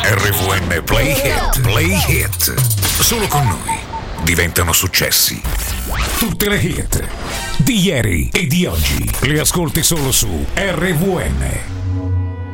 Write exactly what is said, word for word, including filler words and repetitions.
R V N Play Hit, Play Hit. Solo con noi diventano successi. Tutte le hit di ieri e di oggi le ascolti solo su R V N.